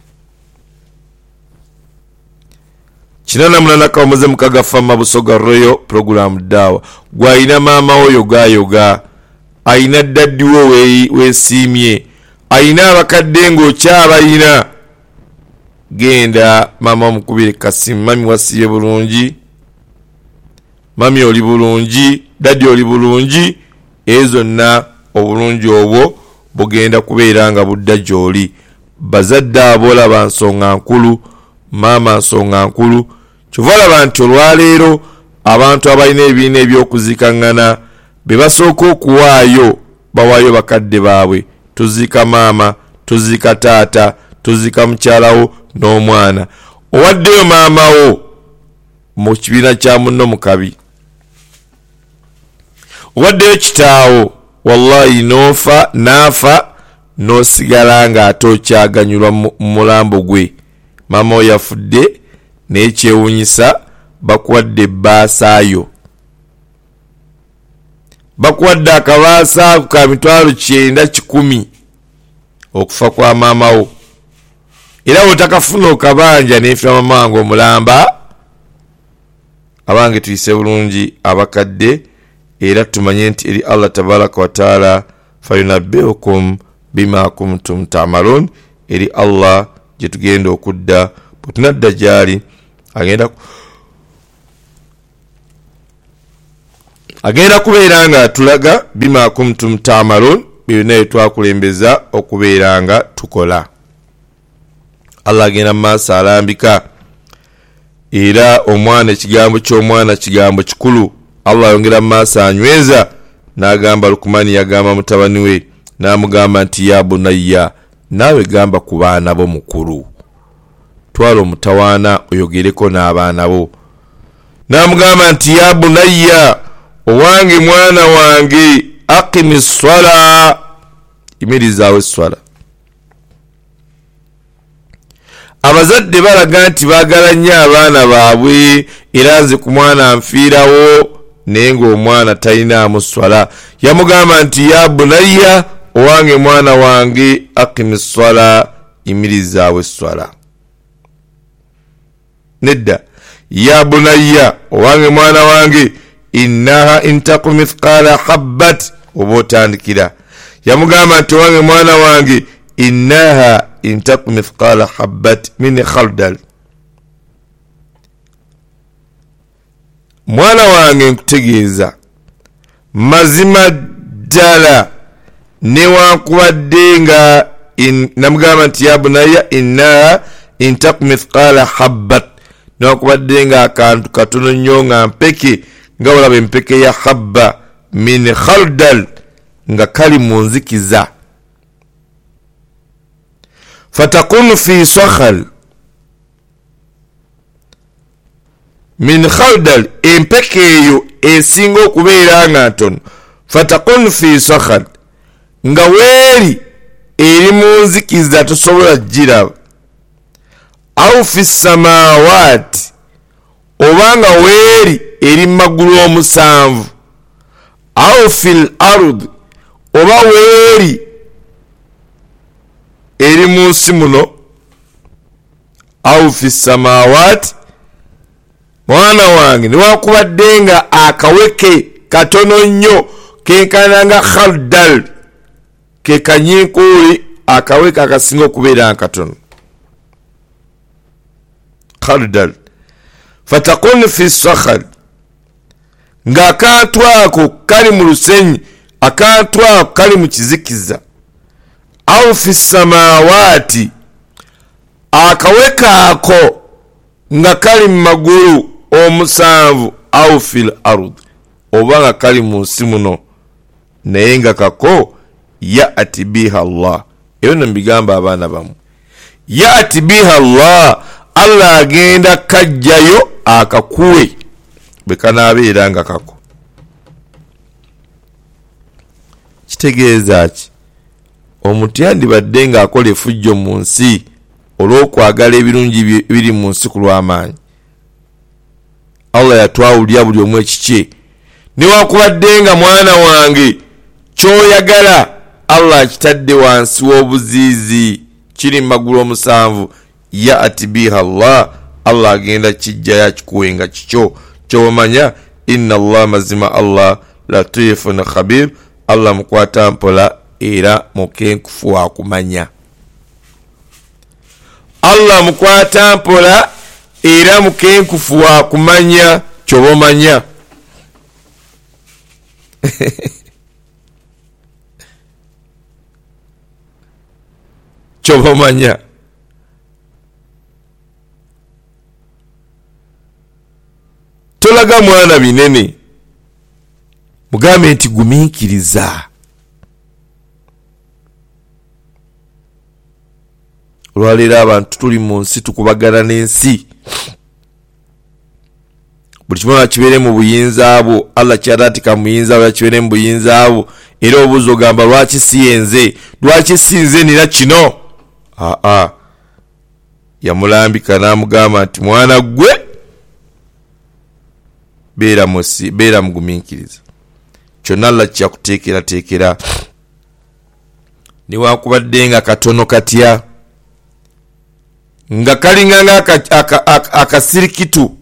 Kinana munanaka omuze mukaga fama Busoga Royal program dawa gwayina maama oyo gayoga, ayina daddiwo weesiimye, ayina abakadde ng'okyabayina. Genda maama omukubire kasimu, mami wasiye bulungi, mami oli bulungi, daddi oli bulungi, ezo zonna obulungi obwo bugenda kubeera nga budda gy'oli. Bazadde abolaba nsonga nkulu, maama nsonga nkulu. Kyova laba nti olwaleero abantu abalina ebibiina eby'okuzikaŋŋana be basooka okuwaayo bawaayo bakadde baabwe. Tuziika maama, tuziika taata, tuziika mukyalawo n'omwana. Owaddeyo maamawo mu kibiina kya munno mukabi, owaddeyo kitaawo, wallahi naafa n'osigala ng'ate okyaganyulwa mu mulambo gwe. Maama we yafudde naye kyewuunyisa bakuwadde ebbasaayo, bakuwadde akabaasa ka mitwalo 900 okufa kwa maamawo. Era otakafuna okabanja nefa maama wange omulamba. Abange tuyise bulungi abakadde, era tumanye nti eri Allah tabaraka wa taala fayunabbiukum bima kuntum ta'malun. Eri Allah gye tugenda okudda bwe tunadda gyali agenda kubeera nga tulaga bima kuntum ta'malun, byonna twakulembeza okubeera nga tukola. Allah agenda maaso alambika. Era omwana, ekigambo ky'omwana kigambo kikulu. Allah ayongera maaso anyweza n'agamba Lukumani, yagamba mutabani we n'amugamba nti ya bunayya, naawe gamba ku baana bo mukulu, twala omutawaana oyogereko n'abaana bo. N'amugamba nti ya bunayya, owange mwana wange, aqimi swala, imirizaawo esswala. Abazadde balaga nti baagala nnyo abaana baabwe, era nze ku mwana nfiirawo, naye ng'omwana talinaamu swala. Yamugamba nti ya bunayya, owange mwana wange, aqimi swala, imirizaawo esswala. Nedda, ya bunayya, owange mwana wange, innaha intaku mithqala habbat, oba otandikira. Yamugamba nti owange mwana wange, innaha intaku mithqala habbat min khardal. Mwana wange nkutegeeza mazima ddala newankubadde nga namugamba nti ya bunayya innaha intaku mithqala habbat, newankubadde nga akantu katono nnyo nga mpeke, nga olaba empeke ya habba min khardal, nga kali mu nzikiza. fatakunu fi sakhal min khardal, empeke eyo esinga okubeera nga ntono. fatakunu fi sakhal, nga weeri eri mu nzikiza tosobola giraba. au fi samawati, obanga weeri eri magulu omusanvu. au fil ard, oba weeri eri mu nsi muno. au fi samawati, mwana wange newakubadde nga akaweke katono nnyo kenkana nga khardal, ke kanyiikuuli akaweke akasinga okubeera nga katono. khardal. fatakun fi sakhal, nga akantu ako kali mu lusenyi, akantu ako kali mu kizikiza. au fi samawati, akaweka ako nga kali mu magulu omusanvu. au fil ard, oba nga kali mu nsi muno naye nga kako. ya'ti biha Allah, eyo nambigamba abaana bamu, ya'ti biha Allah, Allah agenda kajjayo akakuwe bwe kanaabeera nga kako. Kitegeeza ki? Omuntu yandibadde nga akola effujjo mu nsi olw'okwagala ebirungi biri mu nsi ku lw'amaanyi. Allah yatwawulya buli omu ekikye. Newakubadde nga mwana wange kyoyagala Allah akitadde wansi w'obuziizi, kiri mu magulu omusanvu. ya'ti biha Allah, Allah agenda kijjayo akikuwe nga kikyo. Kyomanya inna Allah, mazima Allah, latifun khabir, Allah mukwata mpola era mukenkufu akumanya. Allah mukwata mpola era mukenkufu akumanya, kyobomanya. kyobomanya. Tolaga mwana binene, mugambe nti gumiikiriza. Olwaleero abantu tuli mu nsi tukubagana n'ensi. Buli kimu kibeere mu buyinza bwo. Allah kyatatika muyinza bwo kibeere mu buyinza bwo. Era obuuza ogamba lwaki si yenze, lwaki si nze nina kino. Yamulambika n'amugamba nti mwana gwe beera mugumiikiriza. Kyonna Allah kyakuteekerateekera. Newakubadde nga katono katya, nga kalinga nga akasirikitu,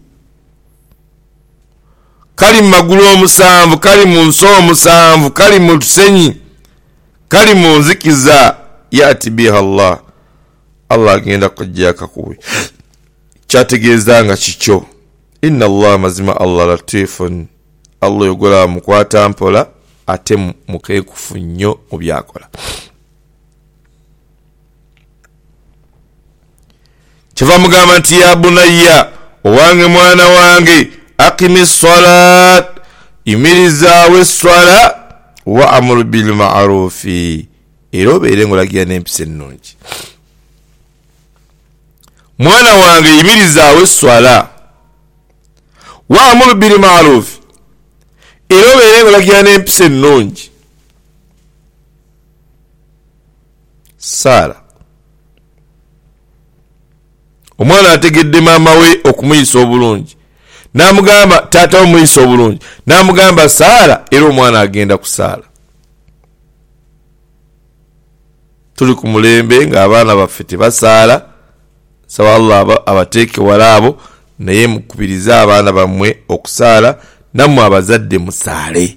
kali mu magulu omusanvu, kali mu nsi omusanvu, kali mu lusenyi, kalimu nzikiza yati biha Allah agenda kujja kakuwe kyategeeza nga kikyo. Inna Allah mazima Allah latifun, Allah yogola mukwata mpola ate mukeekufu nnyo mu byakola. Kyeva mugamba nti ya bunayya, owange mwana wange, aqimi ssalat, imirizaawo esswala, wa amuru bil ma'rufi, era obeere ng'olagira n'empisa ennungi. Mwana wange imirizaawo esswala, wa amuru bil ma'rufi, era obeere ng'olagira n'empisa ennungi. Saala omwana ategedde maama we okumuyisa obulungi, n'amugamba taata we omuyisa obulungi, n'amugamba saala, era omwana agenda kusaala. Tuli ku mulembe ng'abaana baffe tebasaala, saba Allah abateeke wala abo, naye mukubirize abaana bammwe okusaala, nammwe abazadde musaale.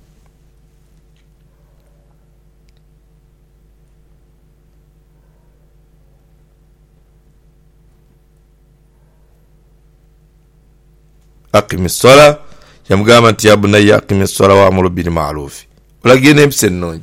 Aqimi ssola, yamugamba nti ya bunayya aqimi ssola wa amuru bil ma'rufi, olagira n'empisa ennungi.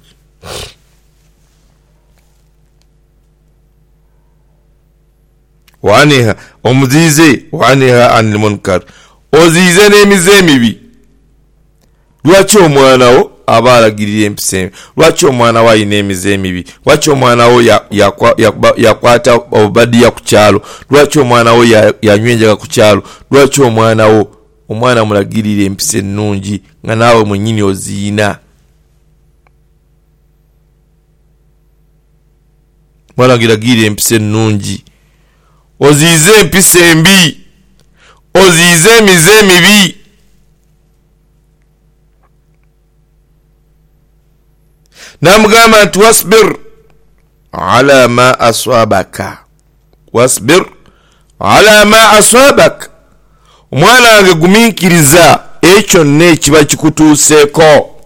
Waniha omuziize, waniha anil munkar, oziize n'emize emibi. Lwaki omwana wo aba alagirira empisa embi? Lwaki omwana wo alina emize emibi? Lwaki omwana wo yakwata obubadiya ku kyalo? Lwaki omwana wo yanywa enjaga ku kyalo? Lwaki omwana mulagirira empisa ennungi nga naawe mwennyini oziina? Mwana giragirira empisa ennungi, oziize empisa embi, oziize emize emibi. Namugamba nti wasbir ala ma aswabaka, wasbir ala ma aswabaka, omwana wange gumiikiriza ekyo n'ekiba kikutuuseeko.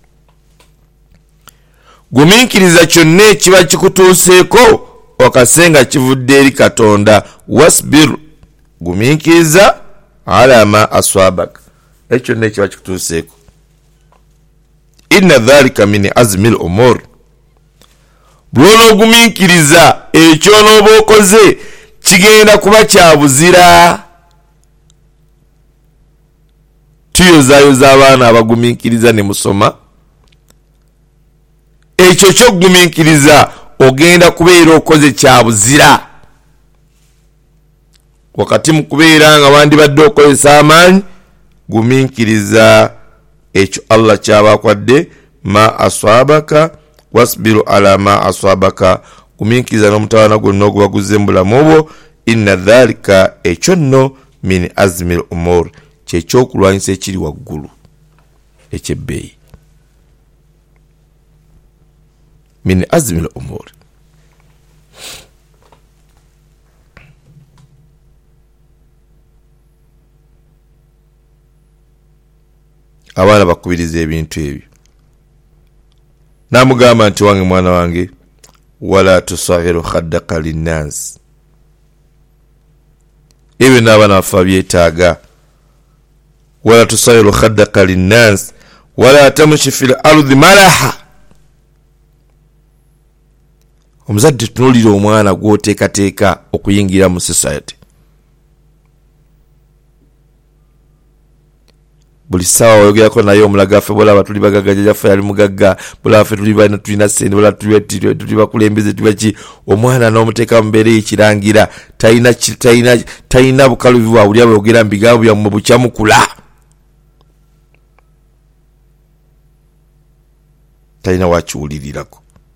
Gumiikiriza kyonna ekiba kikutuuseeko okasenga kivudde eri Katonda. Wasbir, gumiikiriza ala ma aswabaka, ekyo n'ekiba kikutuuseeko. Inna dhalika min azmil umur, bw'onoogumiikiriza ekyo n'oba okoze kigenda kuba kya buzira. Tuyozaayoza abaana abagumiikiriza ne musoma, ekyo ky'ogumiikiriza ogenda kubeera okoze kya buzira. Wakati mu kubeera nga wandibadde okozesa amaanyi, gumiikiriza ekyo Allah kyabakwadde. Ma aswabaka wasbiru ala ma aswabaka, gumiikiriza n'omutawaana gwonna oguba guzze mu bulamu obwo. Inna dhalika, ekyo nno min azmil umur, kyekyokulwanyisa ekiri waggulu ekyebbeeyi. Min azmil umur. Abaana bakubiriza ebintu ebyo. Namugamba nti wange mwana wange, wala tusahiru khaddaka linnas, ebyo n'abaana baffe byetaaga. Wala tusahiru khaddaka linnas wala tamshi fil ardi maraha. Omuzadde tunuulira omwana gw'oteekateeka okuyingira mu society. Buli ssaawa wayogerako naye omulaga ffe bulaba tuli bagagga, jjaffe yali mugagga, bulaba ffe tulina ssente, bulaba tuli bakulembeze, tubaki. Omwana n'omuteeka mu mbeera y'ekirangira, talina bukalubi bwa buli abayogera mu bigambo byammwe bukyamukula. Talina wakiwulirirako.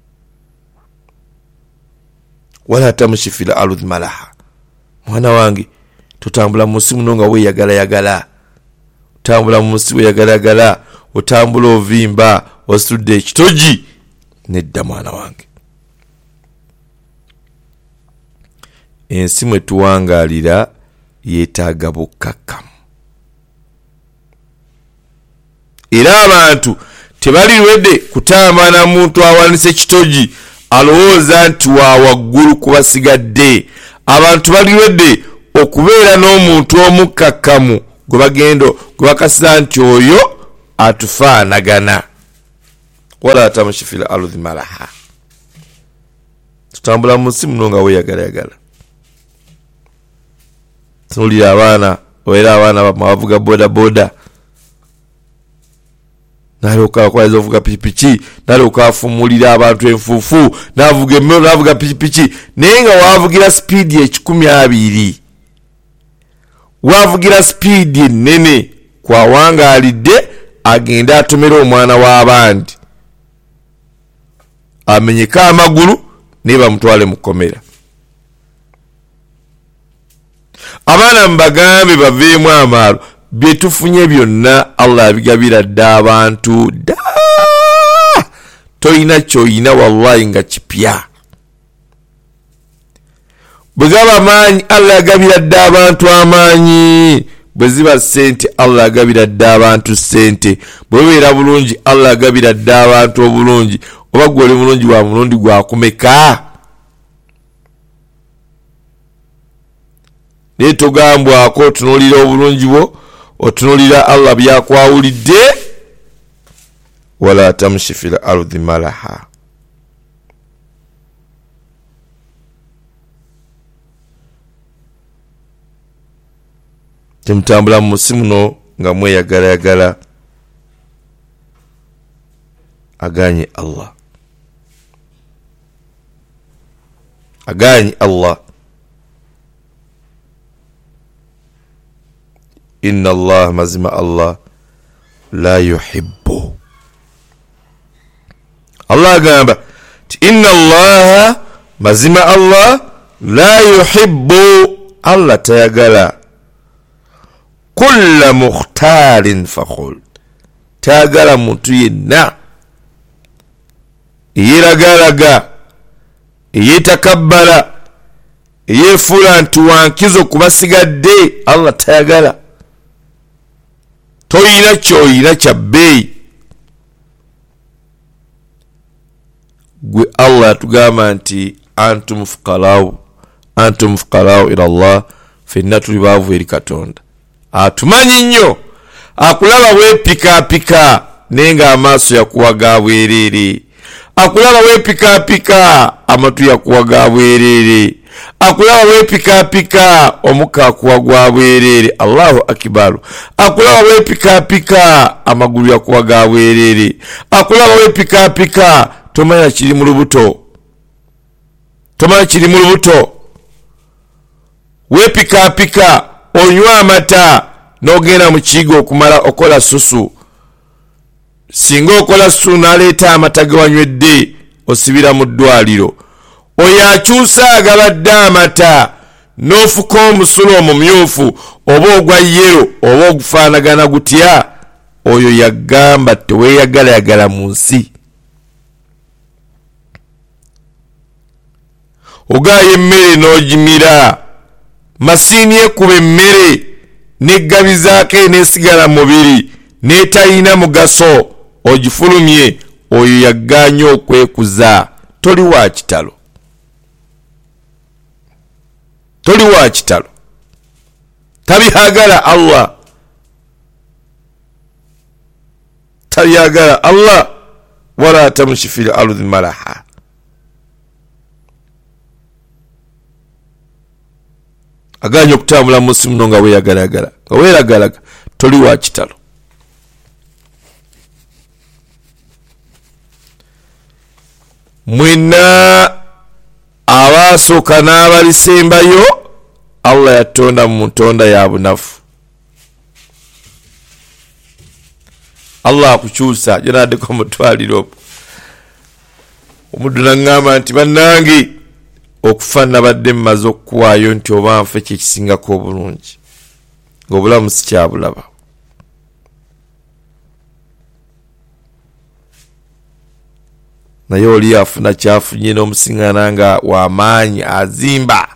Wala tamshi fil ardi maraha, mwana wange tutambula mu nsi muno nga weeyagalayagala. Otambula mu nsi weeyagalayagala, otambula ovimba, ositudde ekitogi. Nedda mwana wange, ensi mwe tuwangaalira yeetaaga bukkakkamu. Era abantu tebaliwedde kutamba na muntu awanise kitoji alowooza nti wa waggulu kubasigadde. Abantu baliwedde okubeera n'omuntu omukakkamu gwe bagenda gwe bakasira nti oyo atufaanagana. Wala tamshi fil ardi maraha. Tutambula mu nsi muno nga weeyagala. Tunulira abaana oera abaana bavuga boda nalyoka akwaiza ovuga pikipiki nalyoka afumulira abantu enfuufu navuga emmero navuga pikipiki naye nga wavugira sipiidi 120 wavugira sipiidi ennene kwawangaalidde agenda atomera omwana w'abandi amenyeka amagulu naye bamutwale mu kkomera. Abaana mbagambe baveemu amaalo byetufunye byonna Allah abigabira dda abantu dda. Toyina kyoyina wallahi nga kipya. Bwe gaba amaanyi Allah agabira dda abantu amaanyi. Bwe ziba ssente Allah agabira dda abantu ssente. Bwe beera bulungi Allah agabira dda abantu obulungi. Oba gwe oli mulungi wa mulundi gwakumeka. Naye togambwako otunuulira obulungi bwo otunuulira Allah byakwawulidde. Wala tamshi fil ardi maraha. Temutambula mu nsi muno nga mweyagala aganye Allah. Inna Allah mazima Allah la yuhibbu. Allah gamba inna Allah mazima Allah la yuhibbu. Allah tayagala kulla mukhtalin fakhul. Tayagala muntu yenna yiragalaga yetakabbala yefuula nti wankizo kubasigadde. Allah tayagala. Toyina kyoyina kya bbeeyi. Gwe Allah atugamba nti antum fuqarau ila Allah. Fenna tuli baavu eri Katonda. Atumanyi nnyo. Akulaba weepikaapika naye nga amaaso yakuwaga bwereere. Akulaba weepikaapika amatu yakuwaga bwereere. Akulaba weepikaapika omukka akuwagwa bwereere. Allahu akibaru. Akulaba weepikaapika amagulu yakuwaga bwereere. Akulaba weepikaapika tomanya kiri mu lubuto. Weepikaapika onywa amata n'ogenda mu kiyigo okumala okola susu. Singa okola susu n'aleeta amata ge wanywedde osibira mu ddwaliro. Oyo akyusa agabadde amata n'ofuka omusulo omumyufu oba ogwa yero oba ogufaanagana gutya, oyo yagamba teweeyagala mu nsi. Ogaayo emmere n'ogimira, masiini ekuba emmere n'eggabizaako eneesigala mubiri n'etalina mugaso ogifulumye, oyo yaggaanye okwekuza. Toli wa kitalo. Tabihagala Allah. Wala tamshi fil ardi maraha. Aganye okutambula mu nsi muno nga weeragalaga. Toli wa kitalo. Mwenna abasooka n'abalisembayo Allah yatonda mu ntonda ya bunafu. Allah akukyusa jonaddeko mutwaliro. Omuddu n'aŋŋamba nti bannange okufa nabadde mmaze okuwaayo nti oba nfe kyekisingako obulungi. Ng'obulamu si kyabulaba. Naye oli afuna kyafunye n'omusiŋŋana nga w'amaanyi azimba.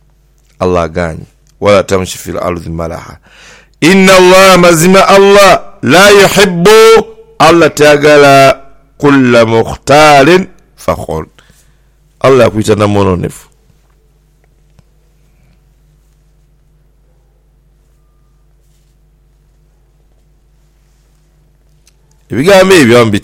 Allah aganye wala tamshi fil ardi maraha. Inna Allah mazima Allah la yuhibbu Allah tayagala kulla mukhtalin fakhur. Allah akuita namunonefu. Ebigambo ebyo